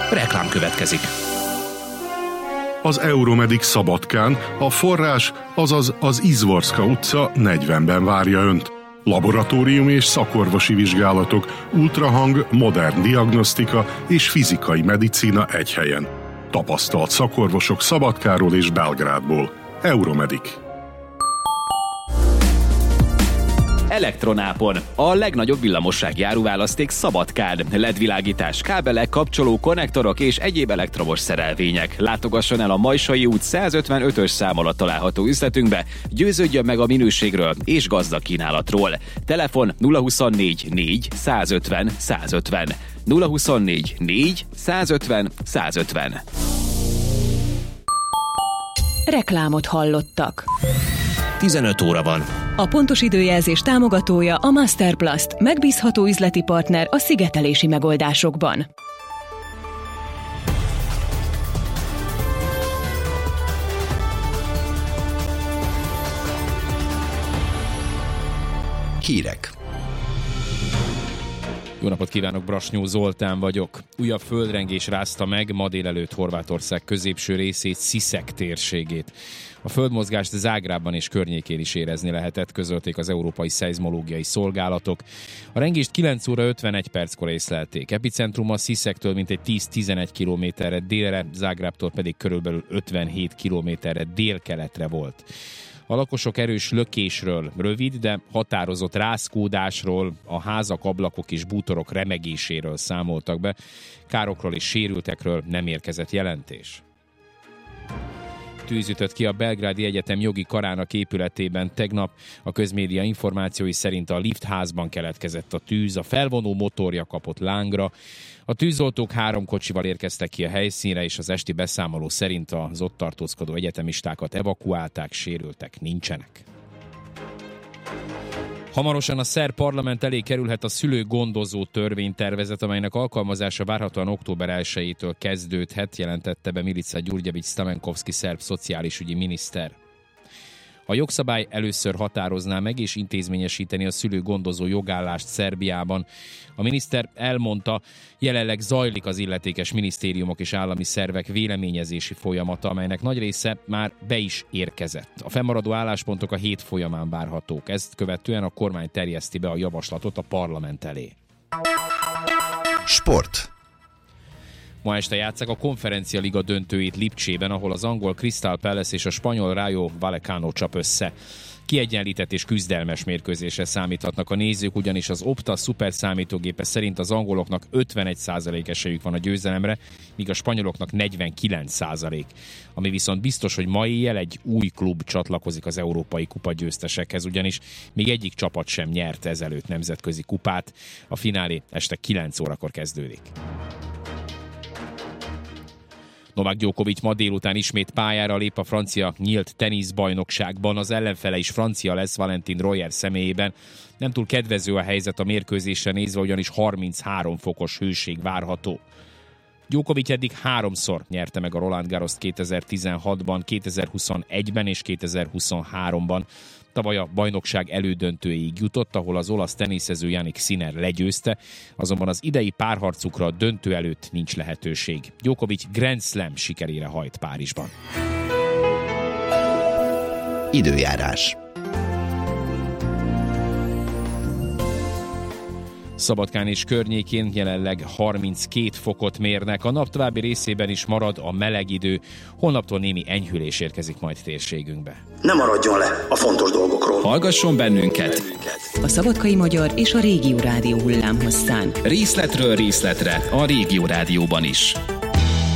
Reklám következik. Az Euromedic Szabadkán a forrás, azaz az Izvorska utca 40-ben várja Önt. Laboratórium és szakorvosi vizsgálatok, ultrahang, modern diagnosztika és fizikai medicína egy helyen. Tapasztalt szakorvosok Szabadkáról és Belgrádból. Euromedic. Elektronápon. A legnagyobb villamossági áruválaszték Szabadkán. LED-világítás, kábelek, kapcsoló, konnektorok és egyéb elektromos szerelvények. Látogasson el a Majsai út 155-ös szám alatt található üzletünkbe, győződjön meg a minőségről és gazdag kínálatról. Telefon 024 4 150 150. 024 4 150 150. Reklámot hallottak. 15 óra van. A pontos időjelzés támogatója a Masterplast, megbízható üzleti partner a szigetelési megoldásokban. Hírek. Jó napot kívánok, Brasnyó Zoltán vagyok. Újabb földrengés rázta meg ma délelőtt Horvátország középső részét, Sziszek térségét. A földmozgást Zágrábban és környékén is érezni lehetett, közölték az európai szeizmológiai szolgálatok. A rengést 9 óra 51 perckor észlelték. Epicentruma Sziszektől mintegy 10-11 kilométerre délre, Zágrábtól pedig körülbelül 57 kilométerre délkeletre volt. A lakosok erős lökésről, rövid, de határozott rázkódásról, a házak, ablakok és bútorok remegéséről számoltak be. Károkról és sérültekről nem érkezett jelentés. Tűz ütött ki a Belgrádi Egyetem jogi karának épületében tegnap. A közmédia információi szerint a liftházban keletkezett a tűz, a felvonó motorja kapott lángra. A tűzoltók 3 kocsival érkeztek ki a helyszínre, és az esti beszámoló szerint az ott tartózkodó egyetemistákat evakuálták, sérültek nincsenek. Hamarosan a szerb parlament elé kerülhet a szülő-gondozó törvénytervezet, amelynek alkalmazása várhatóan október 1-től kezdődhet, jelentette be Milica Gyurgyevics-Stamenkovszki szerb szociális ügyi miniszter. A jogszabály először határozná meg és intézményesíteni a szülő-gondozó jogállást Szerbiában. A miniszter elmondta, jelenleg zajlik az illetékes minisztériumok és állami szervek véleményezési folyamata, amelynek nagy része már be is érkezett. A fennmaradó álláspontok a hét folyamán várhatók. Ezt követően a kormány terjeszti be a javaslatot a parlament elé. Sport. Ma este játsszák a Konferencia Liga döntőit Lipcsében, ahol az angol Crystal Palace és a spanyol Rayo Vallecano csap össze. Kiegyenlített és küzdelmes mérkőzésre számíthatnak a nézők, ugyanis az Opta szuper számítógépe szerint az angoloknak 51% esélyük van a győzelemre, míg a spanyoloknak 49%. Ami viszont biztos, hogy ma éjjel egy új klub csatlakozik az európai kupa győztesekhez, ugyanis még egyik csapat sem nyert ezelőtt nemzetközi kupát. A finálé este 9 órakor kezdődik. Novák Djokovic ma délután ismét pályára lép a francia nyílt teniszbajnokságban. Az ellenfele is francia lesz Valentin Royer személyében. Nem túl kedvező a helyzet a mérkőzésre nézve, ugyanis 33 fokos hőség várható. Djokovic eddig 3-szor nyerte meg a Roland Garrost 2016-ban, 2021-ben és 2023-ban. Tavaly a bajnokság elődöntőjéig jutott, ahol az olasz teniszező Jannik Sinner legyőzte, azonban az idei párharcukra a döntő előtt nincs lehetőség. Djokovic Grand Slam sikerére hajt Párizsban. Időjárás. Szabadkán és környékén jelenleg 32 fokot mérnek, a nap további részében is marad a meleg idő, holnaptól némi enyhülés érkezik majd térségünkbe. Ne maradjon le a fontos dolgokról. Hallgasson bennünket! A Szabadkai Magyar és a Régió Rádió hullámhosszán. Részletről részletre a Régió Rádióban is.